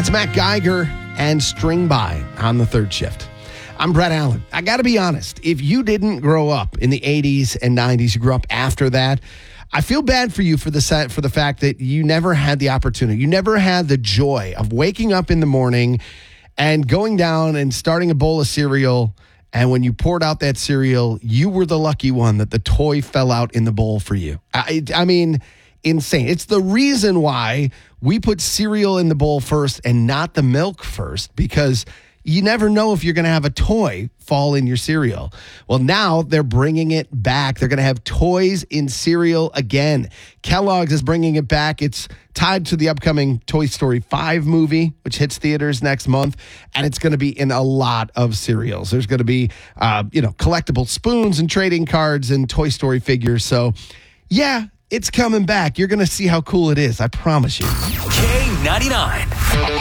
It's Matt Geiger and String By on the third shift. I'm Brett Allen. I got to be honest. If you didn't grow up in the 80s and 90s, you grew up after that, I feel bad for you for the fact that you never had the opportunity. You never had the joy of waking up in the morning and going down and starting a bowl of cereal. And when you poured out that cereal, you were the lucky one that the toy fell out in the bowl for you. I mean, insane. It's the reason why we put cereal in the bowl first and not the milk first, because you never know if you're going to have a toy fall in your cereal. Well, now they're bringing it back. They're going to have toys in cereal again. Kellogg's is bringing it back. It's tied to the upcoming Toy Story 5 movie, which hits theaters next month, and it's going to be in a lot of cereals. There's going to be, collectible spoons and trading cards and Toy Story figures. So, yeah, it's coming back. You're going to see how cool it is. I promise you. K99.